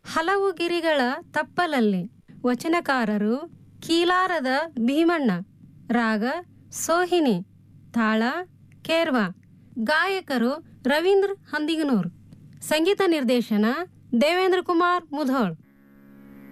ಹಲವು ಗಿರಿಗಳ ತಪ್ಪಲಲ್ಲಿ. ವಚನಕಾರರು ಕೀಲಾರದ ಭೀಮಣ್ಣ. ರಾಗ ಸೋಹಿನಿ. ತಾಳ ಕೇರ್ವಾ. ಗಾಯಕರು ರವೀಂದ್ರ ಹಂದಿಗನೂರ್. ಸಂಗೀತ ನಿರ್ದೇಶನ ದೇವೇಂದ್ರ ಕುಮಾರ್ ಮುಧೋಳ್.